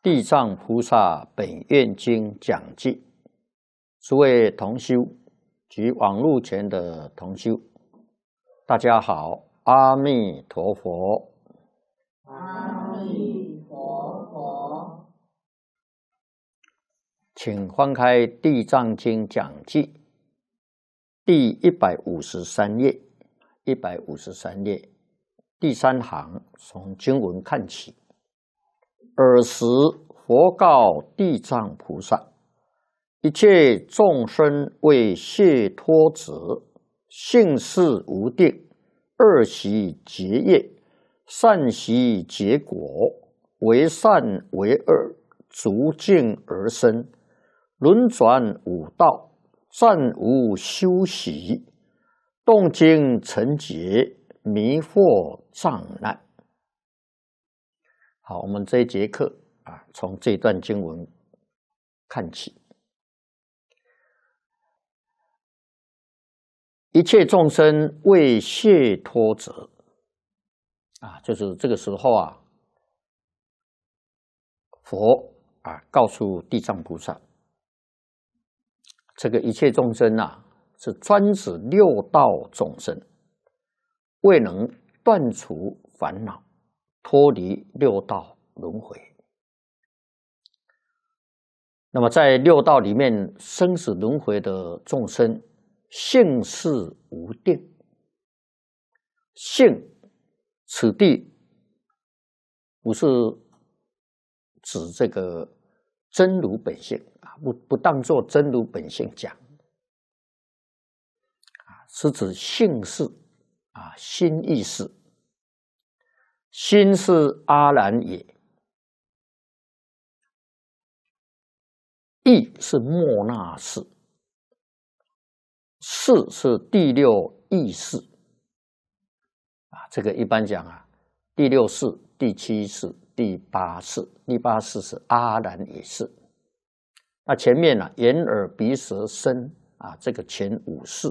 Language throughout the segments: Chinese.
地藏菩萨本愿经讲记，诸位同修及网络前的同修，大家好，阿弥陀佛。 阿弥陀佛。 请翻开《地藏经讲记》第153页，153页第3行，从经文看起。尔时，佛告地藏菩萨：一切众生为解脱者，性事无定，恶习结业，善习结果，为善为恶，逐境而生，轮转五道，暂无休息，动经成劫，迷惑障难。好，我们这一节课从这段经文看起。一切众生为解脱者，就是这个时候佛告诉地藏菩萨，这个一切众生是专指六道众生，未能断除烦恼，脱离六道轮回。那么在六道里面，生死轮回的众生，性事无定。性，此地不是指这个真如本性不当作真如本性讲，是指性事心意识。心是阿然也，意是莫那识，识是第六意识这个一般讲第六识、第七识、第八识，第八识是阿然也识。那前面眼耳鼻舌身这个前五识。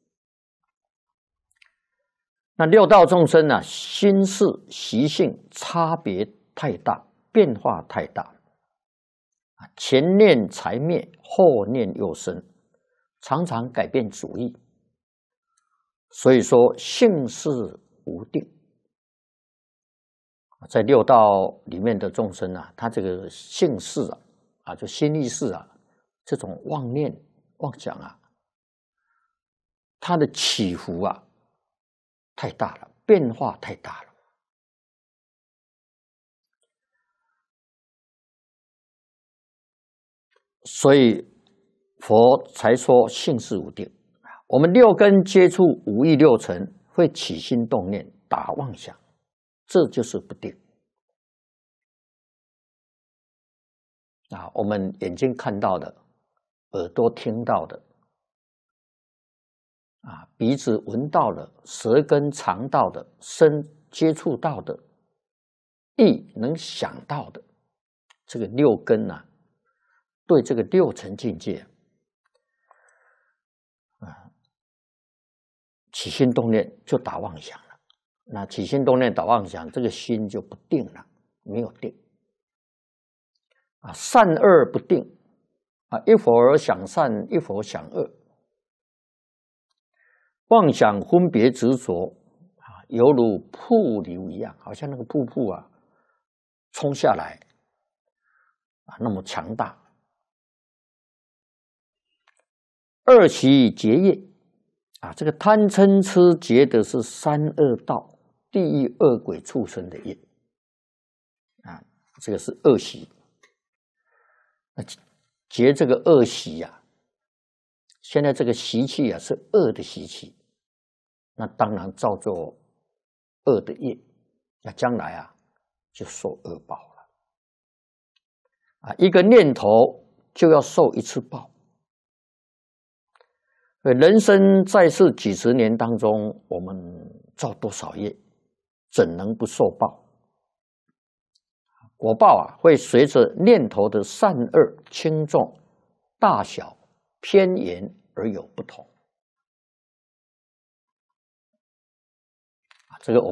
那六道众生心事习性差别太大，变化太大，前念才灭，后念又生，常常改变主意。所以说性事无定。在六道里面的众生他这个性事就心意识这种妄念妄想它的起伏太大了，变化太大了。所以佛才说性事无定。我们六根接触五欲六尘，会起心动念，打妄想，这就是不定。我们眼睛看到的，耳朵听到的，鼻子闻到的，舌根尝到的，身接触到的，意能想到的，这个六根对这个六尘境界起心动念就打妄想了。那起心动念打妄想，这个心就不定了，没有定善恶不定一会儿想善，一会儿想恶，妄想分别执着犹如瀑流一样，好像那个瀑布冲下来那么强大。恶习结业这个贪嗔痴结的是三恶道，地狱恶鬼畜生的业这个是恶习。结这个恶习现在这个习气是恶的习气，那当然造作恶的业，那将来就受恶报了一个念头就要受一次报。人生在世几十年当中，我们造多少业，怎能不受报？果报会随着念头的善恶轻重大小偏严而有不同这个